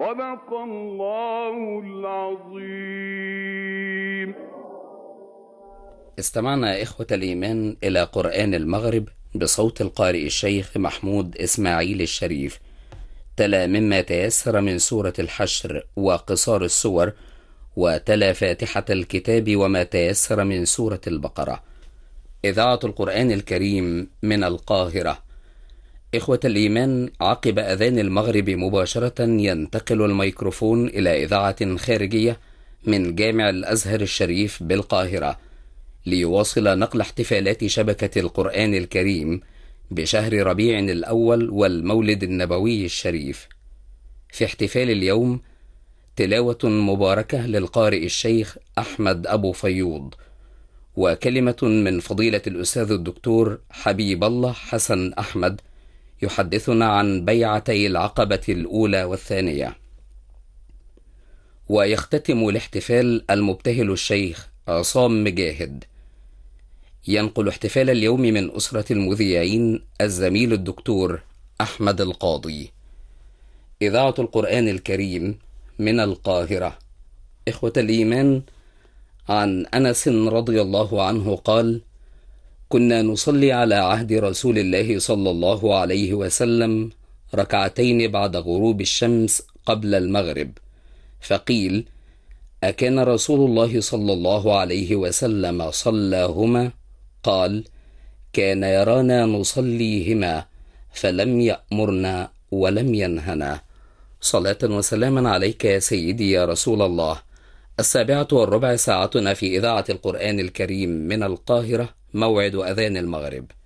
صدق الله العظيم. استمعنا إخوة الإيمان إلى قرآن المغرب بصوت القارئ الشيخ محمود إسماعيل الشريف، تلا مما تيسر من سورة الحشر وقصار السور، وتلا فاتحة الكتاب وما تيسر من سورة البقرة. إذاعة القرآن الكريم من القاهرة. إخوة الإيمان، عقب أذان المغرب مباشرة ينتقل الميكروفون إلى إذاعة خارجية من جامع الأزهر الشريف بالقاهرة ليواصل نقل احتفالات شبكة القرآن الكريم بشهر ربيع الأول والمولد النبوي الشريف. في احتفال اليوم تلاوة مباركة للقارئ الشيخ أحمد أبو فيوض، وكلمة من فضيلة الأستاذ الدكتور حبيب الله حسن أحمد يحدثنا عن بيعتي العقبة الأولى والثانية. ويختتم الاحتفال المبتهل الشيخ عصام مجاهد. ينقل احتفال اليوم من أسرة المذيعين الزميل الدكتور أحمد القاضي. إذاعة القرآن الكريم من القاهرة. إخوة الإيمان، عن أنس رضي الله عنه قال: كنا نصلي على عهد رسول الله صلى الله عليه وسلم ركعتين بعد غروب الشمس قبل المغرب، فقيل: أكان رسول الله صلى الله عليه وسلم صلاهما؟ قال: كان يرانا نصليهما فلم يأمرنا ولم ينهنا. صلاة وسلاما عليك يا سيدي يا رسول الله. 7:15 ساعتنا في إذاعة القرآن الكريم من القاهرة، موعد أذان المغرب.